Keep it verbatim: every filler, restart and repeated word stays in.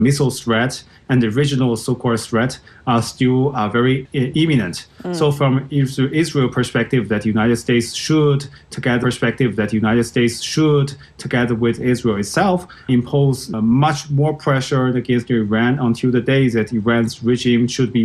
missile threat and the regional so-called threat are still uh, very imminent. Mm. So from Israel perspective, that United States should, together perspective that United States should, together with Israel itself, impose uh, much more pressure against Iran until the day that Iran's regime should be